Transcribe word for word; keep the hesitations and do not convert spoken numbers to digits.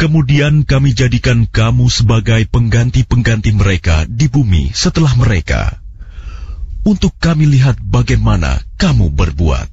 Kemudian kami jadikan kamu sebagai pengganti-pengganti mereka di bumi setelah mereka, untuk kami lihat bagaimana kamu berbuat.